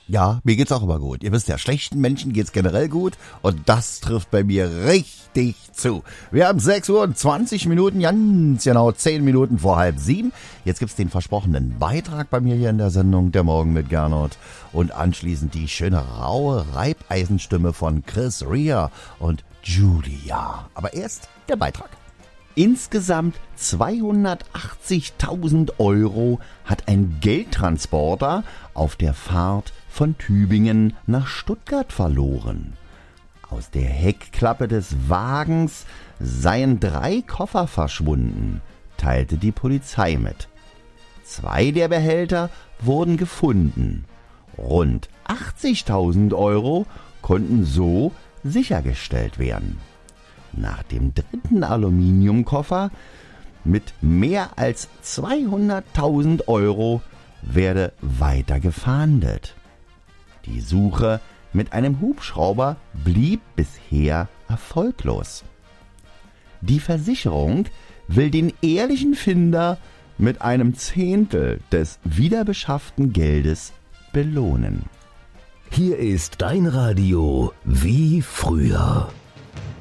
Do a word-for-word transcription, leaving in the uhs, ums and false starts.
Ja, mir geht's auch immer gut. Ihr wisst ja, schlechten Menschen geht's generell gut und das trifft bei mir richtig zu. Wir haben sechs Uhr und zwanzig Minuten, ganz genau zehn Minuten vor halb sieben. Jetzt gibt's den versprochenen Beitrag bei mir hier in der Sendung Der Morgen mit Gernot und anschließend die schöne raue Reibeisenstimme von Chris Rea und Julia. Aber erst der Beitrag. Insgesamt zweihundertachtzigtausend Euro hat ein Geldtransporter auf der Fahrt von Tübingen nach Stuttgart verloren. Aus der Heckklappe des Wagens seien drei Koffer verschwunden, teilte die Polizei mit. Zwei der Behälter wurden gefunden. Rund achtzigtausend Euro konnten so sichergestellt werden. Nach dem dritten Aluminiumkoffer mit mehr als zweihunderttausend Euro werde weiter gefahndet. Die Suche mit einem Hubschrauber blieb bisher erfolglos. Die Versicherung will den ehrlichen Finder mit einem Zehntel des wiederbeschafften Geldes belohnen. Hier ist dein Radio wie früher.